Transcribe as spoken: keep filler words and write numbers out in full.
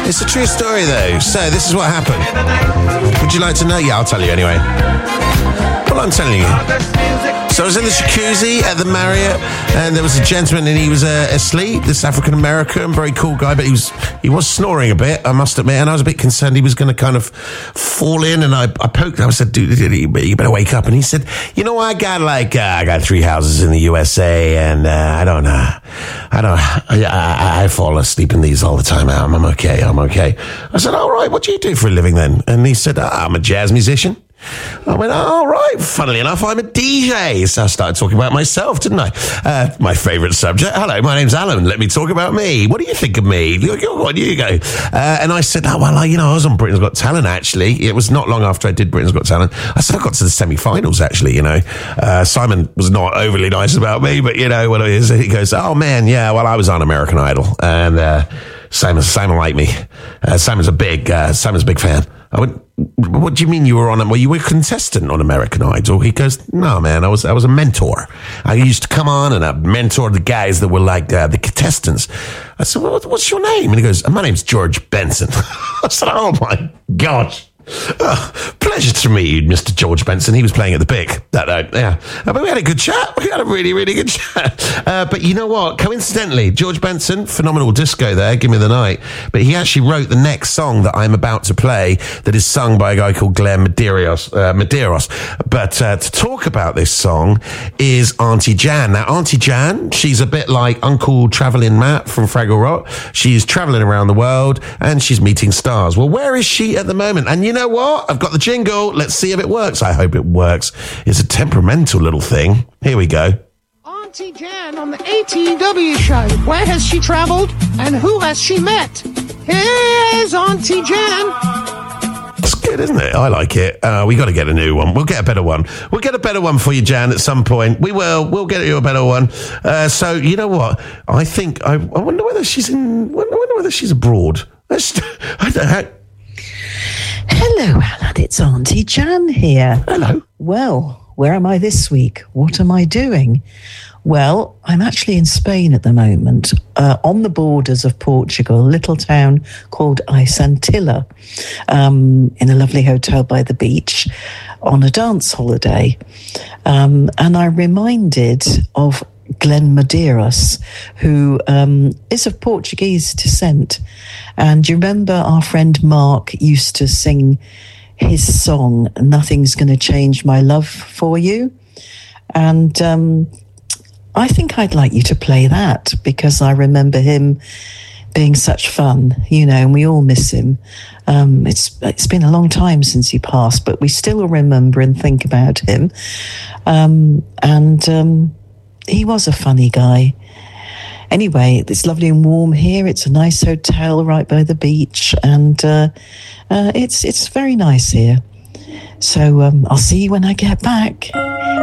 It's a true story, though. So, this is what happened. Would you like to know? Yeah, I'll tell you anyway. Well, I'm telling you. So I was in the jacuzzi at the Marriott, and there was a gentleman, and he was uh, asleep. This African American, very cool guy, but he was he was snoring a bit, I must admit, and I was a bit concerned he was going to kind of fall in. And I, I poked him. I said, "Dude, you better wake up." And he said, "You know, I got like uh, I got three houses in the U S A, and uh, I don't know, uh, I don't, I, I, I fall asleep in these all the time. I'm, I'm okay, I'm okay." I said, "All right, what do you do for a living then?" And he said, "Ah, I'm a jazz musician." I went, "All right, funnily enough, I'm a D J." So I started talking about myself, didn't I? Uh, my favourite subject. "Hello, my name's Alan. Let me talk about me. What do you think of me? What do you go?" Uh, and I said, "Oh, well, I, you know, I was on Britain's Got Talent, actually." It was not long after I did Britain's Got Talent. I said, "I got to the semi-finals, actually, you know." Uh, Simon was not overly nice about me, but, you know, what it is, he goes, "Oh, man, yeah, well, I was on American Idol." And uh, Simon, Simon liked me. Uh, Simon's a big, uh, Simon's a big fan. I went, "What do you mean you were on? Well, you were a contestant on American Idol." He goes, "No, man, I was I was a mentor. I used to come on and I mentored the guys that were like uh, the contestants." I said, well, "What's your name?" And he goes, "My name's George Benson." I said, "Oh my gosh. Oh, pleasure to meet you, Mister George Benson." He was playing at the Pic that night. Yeah, uh, but we had a good chat. We had a really, really good chat. Uh, but you know what? Coincidentally, George Benson, phenomenal disco there, Give Me the Night. But he actually wrote the next song that I'm about to play that is sung by a guy called Glenn Medeiros. Uh, Medeiros. But uh, to talk about this song is Auntie Jan. Now, Auntie Jan, she's a bit like Uncle Traveling Matt from Fraggle Rock. She's traveling around the world and she's meeting stars. Well, where is she at the moment? And you know what? I've got the jingle. Let's see if it works. I hope it works. It's a temperamental little thing. Here we go. Auntie Jan on the A T W show. Where has she traveled and who has she met? Here's Auntie Jan. It's good, isn't it? I like it. Uh, we got to get a new one. We'll get a better one. We'll get a better one for you, Jan, at some point. We will. We'll get you a better one. Uh, so, you know what? I think, I, I wonder whether she's in, I wonder whether she's abroad. Let's, I don't know. Hello, Alan. It's Auntie Jan here. Hello. Well, where am I this week? What am I doing? Well, I'm actually in Spain at the moment, uh, on the borders of Portugal, a little town called Isantilla, um, in a lovely hotel by the beach on a dance holiday. Um, and I'm reminded of Glenn Medeiros, who um, is of Portuguese descent. And do you remember our friend Mark used to sing his song, "Nothing's Going to Change My Love for You"? And um, I think I'd like you to play that because I remember him being such fun, you know, and we all miss him. Um, it's it's been a long time since he passed, but we still remember and think about him. Um, and um, he was a funny guy. Anyway, it's lovely and warm here. It's a nice hotel right by the beach, and uh, uh, it's it's very nice here. So um, I'll see you when I get back.